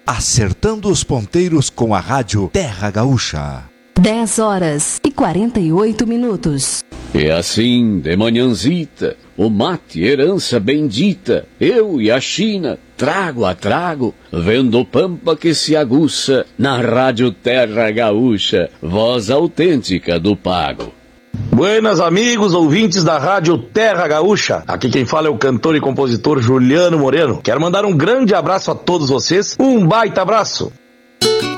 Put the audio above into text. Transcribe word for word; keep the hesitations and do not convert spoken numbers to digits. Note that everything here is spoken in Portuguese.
acertando os ponteiros com a Rádio Terra Gaúcha. dez horas e quarenta e oito minutos. E assim, de manhãzita, o mate, herança bendita, eu e a China, trago a trago, vendo pampa que se aguça, na Rádio Terra Gaúcha, voz autêntica do pago. Buenas amigos, ouvintes da Rádio Terra Gaúcha. Aqui quem fala é o cantor e compositor Juliano Moreno. Quero mandar um grande abraço a todos vocês, um baita abraço.